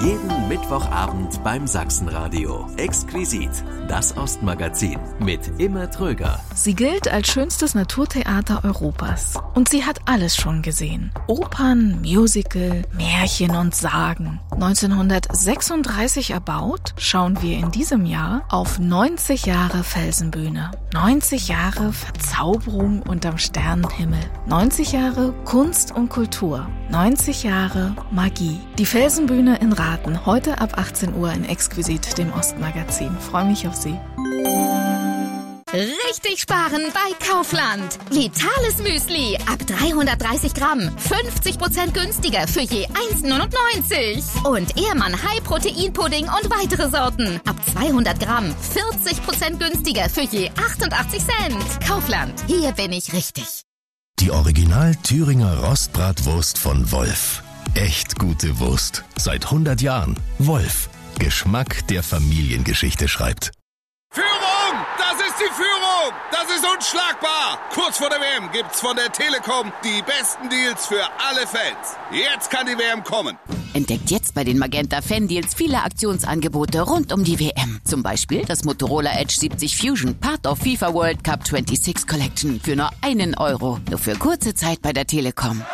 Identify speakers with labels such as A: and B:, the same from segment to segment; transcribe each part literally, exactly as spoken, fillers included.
A: Jeden Mittwochabend beim Sachsenradio. Exquisit, das Ostmagazin mit Imme Tröger.
B: Sie gilt als schönstes Naturtheater Europas. Und sie hat alles schon gesehen. Opern, Musical, Märchen und Sagen. neunzehnhundertsechsunddreißig erbaut, schauen wir in diesem Jahr auf neunzig Jahre Felsenbühne. neunzig Jahre Verzauberung unterm Sternenhimmel. neunzig Jahre Kunst und Kultur. neunzig Jahre Magie. Die Felsenbühne in Rathen, heute ab achtzehn Uhr in Exquisit, dem Ostmagazin. Freue mich auf Sie.
C: Richtig sparen bei Kaufland. Vitales Müsli ab dreihundertdreißig Gramm. fünfzig Prozent günstiger für je eins neunundneunzig. Und Ehrmann High Protein Pudding und weitere Sorten. Ab zweihundert Gramm. vierzig Prozent günstiger für je achtundachtzig Cent. Kaufland. Hier bin ich richtig.
D: Die Original Thüringer Rostbratwurst von Wolf. Echt gute Wurst. Seit hundert Jahren. Wolf. Geschmack, der Familiengeschichte schreibt.
E: Führung! Das ist die Führung! Das ist unschlagbar! Kurz vor der W M gibt's von der Telekom die besten Deals für alle Fans. Jetzt kann die W M kommen.
F: Entdeckt jetzt bei den Magenta Fan Deals viele Aktionsangebote rund um die W M. Zum Beispiel das Motorola Edge siebzig Fusion, Part of FIFA World Cup sechsundzwanzig Collection für nur einen Euro. Nur für kurze Zeit bei der Telekom.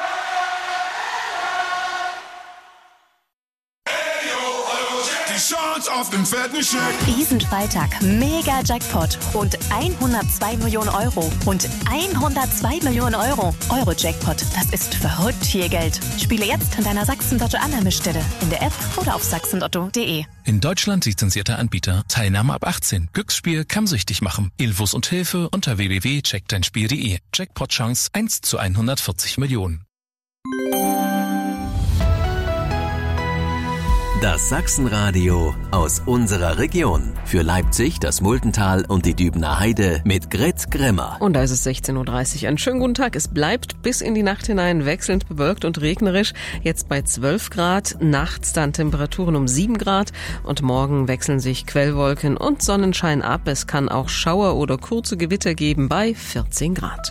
G: Chance auf den fetten Scheck.
H: Diesen Freitag Mega Jackpot und hundertzwei Millionen Euro und hundertzwei Millionen Euro. Euro-Jackpot, das ist verrückt viel Geld. Spiele jetzt an deiner Sachsen-Lotto-Annahmestelle, in der App oder auf sachsenlotto punkt de.
I: In Deutschland lizenzierter Anbieter. Teilnahme ab achtzehn. Glücksspiel kann süchtig machen. Infos und Hilfe unter w w w punkt check dein spiel punkt de. Jackpot-Chance eins zu hundertvierzig Millionen.
A: Das Sachsenradio aus unserer Region. Für Leipzig, das Muldental und die Dübener Heide mit Grit Grimmer.
J: Und da ist es sechzehn Uhr dreißig. Einen schönen guten Tag. Es bleibt bis in die Nacht hinein wechselnd bewölkt und regnerisch. Jetzt bei zwölf Grad, nachts dann Temperaturen um sieben Grad und morgen wechseln sich Quellwolken und Sonnenschein ab. Es kann auch Schauer oder kurze Gewitter geben bei vierzehn Grad.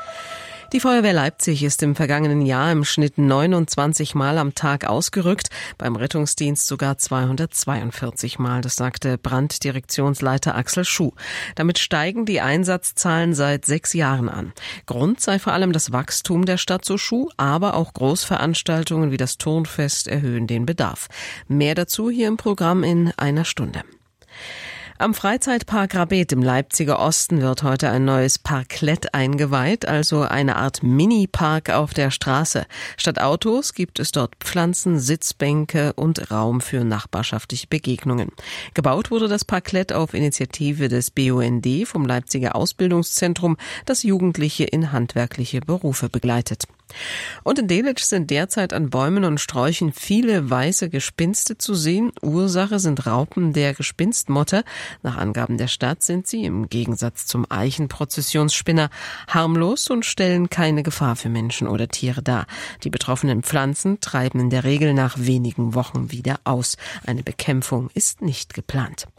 J: Die Feuerwehr Leipzig ist im vergangenen Jahr im Schnitt neunundzwanzig Mal am Tag ausgerückt, beim Rettungsdienst sogar zweihundertzweiundvierzig Mal, das sagte Branddirektionsleiter Axel Schuh. Damit steigen die Einsatzzahlen seit sechs Jahren an. Grund sei vor allem das Wachstum der Stadt, so Schuh, aber auch Großveranstaltungen wie das Turnfest erhöhen den Bedarf. Mehr dazu hier im Programm in einer Stunde. Am Freizeitpark Rabeth im Leipziger Osten wird heute ein neues Parkett eingeweiht, also eine Art Mini-Park auf der Straße. Statt Autos gibt es dort Pflanzen, Sitzbänke und Raum für nachbarschaftliche Begegnungen. Gebaut wurde das Parkett auf Initiative des B U N D vom Leipziger Ausbildungszentrum, das Jugendliche in handwerkliche Berufe begleitet. Und in Delitzsch sind derzeit an Bäumen und Sträuchen viele weiße Gespinste zu sehen. Ursache sind Raupen der Gespinstmotte. Nach Angaben der Stadt sind sie, im Gegensatz zum Eichenprozessionsspinner, harmlos und stellen keine Gefahr für Menschen oder Tiere dar. Die betroffenen Pflanzen treiben in der Regel nach wenigen Wochen wieder aus. Eine Bekämpfung ist nicht geplant.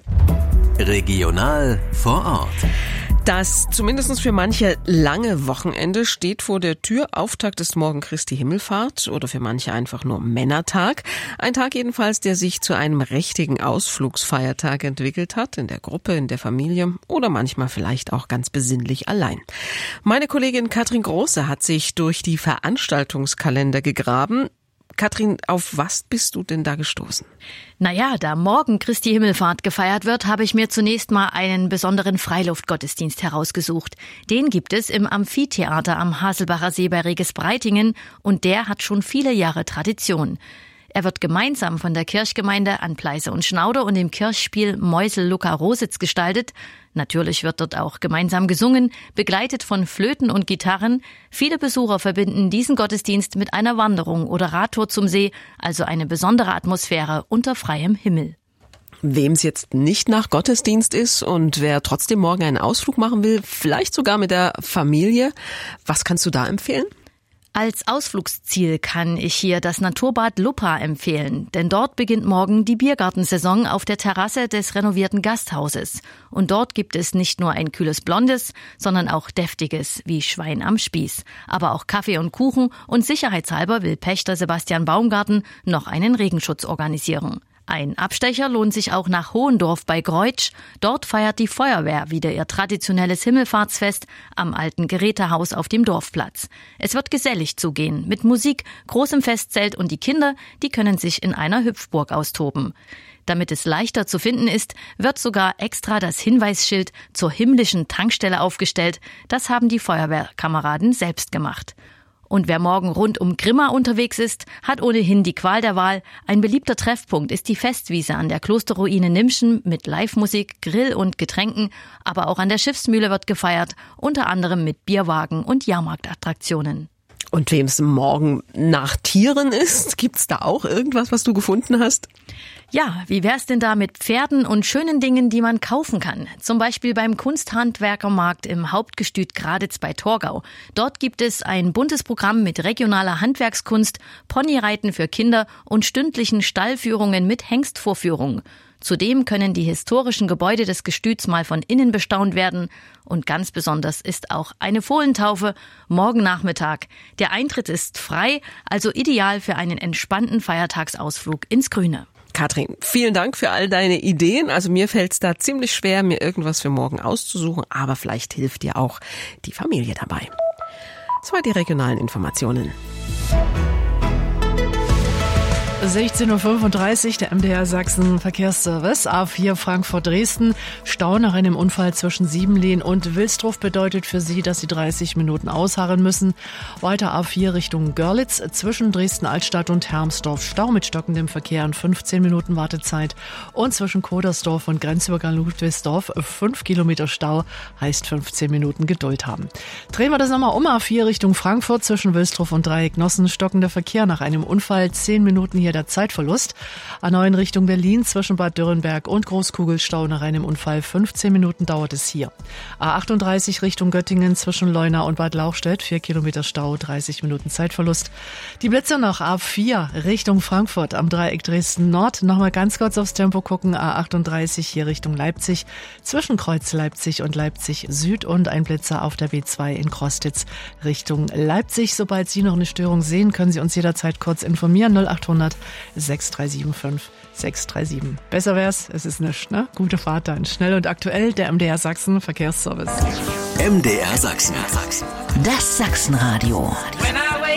A: Regional vor Ort.
J: Das zumindest für manche lange Wochenende steht vor der Tür. Auftakt ist morgen Christi Himmelfahrt oder für manche einfach nur Männertag. Ein Tag jedenfalls, der sich zu einem richtigen Ausflugsfeiertag entwickelt hat, in der Gruppe, in der Familie oder manchmal vielleicht auch ganz besinnlich allein. Meine Kollegin Katrin Große hat sich durch die Veranstaltungskalender gegraben. Katrin, auf was bist du denn da gestoßen?
K: Naja, da morgen Christi Himmelfahrt gefeiert wird, habe ich mir zunächst mal einen besonderen Freiluftgottesdienst herausgesucht. Den gibt es im Amphitheater am Haselbacher See bei Reges-Breitingen und der hat schon viele Jahre Tradition. Er wird gemeinsam von der Kirchgemeinde an Pleiße und Schnauder und dem Kirchspiel Meusel-Lucker-Rositz gestaltet. Natürlich wird dort auch gemeinsam gesungen, begleitet von Flöten und Gitarren. Viele Besucher verbinden diesen Gottesdienst mit einer Wanderung oder Radtour zum See, also eine besondere Atmosphäre unter freiem Himmel.
J: Wem es jetzt nicht nach Gottesdienst ist und wer trotzdem morgen einen Ausflug machen will, vielleicht sogar mit der Familie, was kannst du da empfehlen?
K: Als Ausflugsziel kann ich hier das Naturbad Luppa empfehlen, denn dort beginnt morgen die Biergartensaison auf der Terrasse des renovierten Gasthauses. Und dort gibt es nicht nur ein kühles Blondes, sondern auch deftiges wie Schwein am Spieß. Aber auch Kaffee und Kuchen und sicherheitshalber will Pächter Sebastian Baumgarten noch einen Regenschutz organisieren. Ein Abstecher lohnt sich auch nach Hohendorf bei Greutsch. Dort feiert die Feuerwehr wieder ihr traditionelles Himmelfahrtsfest am alten Gerätehaus auf dem Dorfplatz. Es wird gesellig zugehen, mit Musik, großem Festzelt und die Kinder, die können sich in einer Hüpfburg austoben. Damit es leichter zu finden ist, wird sogar extra das Hinweisschild zur himmlischen Tankstelle aufgestellt. Das haben die Feuerwehrkameraden selbst gemacht. Und wer morgen rund um Grimma unterwegs ist, hat ohnehin die Qual der Wahl. Ein beliebter Treffpunkt ist die Festwiese an der Klosterruine Nimschen mit Live-Musik, Grill und Getränken. Aber auch an der Schiffsmühle wird gefeiert, unter anderem mit Bierwagen und Jahrmarktattraktionen.
J: Und wem es morgen nach Tieren ist, gibt's da auch irgendwas, was du gefunden hast?
K: Ja, wie wär's denn da mit Pferden und schönen Dingen, die man kaufen kann? Zum Beispiel beim Kunsthandwerkermarkt im Hauptgestüt Graditz bei Torgau. Dort gibt es ein buntes Programm mit regionaler Handwerkskunst, Ponyreiten für Kinder und stündlichen Stallführungen mit Hengstvorführung. Zudem können die historischen Gebäude des Gestüts mal von innen bestaunt werden. Und ganz besonders ist auch eine Fohlentaufe morgen Nachmittag. Der Eintritt ist frei, also ideal für einen entspannten Feiertagsausflug ins Grüne.
J: Katrin, vielen Dank für all deine Ideen. Also mir fällt es da ziemlich schwer, mir irgendwas für morgen auszusuchen, aber vielleicht hilft dir auch die Familie dabei. Das waren die regionalen Informationen.
L: sechzehn Uhr fünfunddreißig, der M D R Sachsen Verkehrsservice. A vier Frankfurt-Dresden. Stau nach einem Unfall zwischen Siebenlehn und Wilsdruff bedeutet für Sie, dass Sie dreißig Minuten ausharren müssen. Weiter A vier Richtung Görlitz. Zwischen Dresden-Altstadt und Hermsdorf Stau mit stockendem Verkehr und fünfzehn Minuten Wartezeit. Und zwischen Kodersdorf und Grenzübergang Ludwigsdorf fünf Kilometer Stau, heißt fünfzehn Minuten Geduld haben. Drehen wir das nochmal um. A vier Richtung Frankfurt. Zwischen Wilsdruff und Dreiecknossen stockender Verkehr nach einem Unfall. zehn Minuten hier der Zeitverlust. A neun Richtung Berlin zwischen Bad Dürrenberg und Großkugelstau nach einem Unfall. fünfzehn Minuten dauert es hier. A achtunddreißig Richtung Göttingen zwischen Leuna und Bad Lauchstädt. vier Kilometer Stau, dreißig Minuten Zeitverlust. Die Blitze noch. A vier Richtung Frankfurt am Dreieck Dresden Nord. Nochmal ganz kurz aufs Tempo gucken. A achtunddreißig hier Richtung Leipzig. Zwischen Kreuz Leipzig und Leipzig Süd und ein Blitzer auf der B zwei in Krostitz Richtung Leipzig. Sobald Sie noch eine Störung sehen, können Sie uns jederzeit kurz informieren. null achthundert sechs drei sieben fünf sechs drei sieben. Besser wär's, es ist nichts, ne? Gute Fahrt dann. Schnell und aktuell, der M D R Sachsen Verkehrsservice.
A: M D R Sachsen.
F: Das Sachsenradio.
G: When I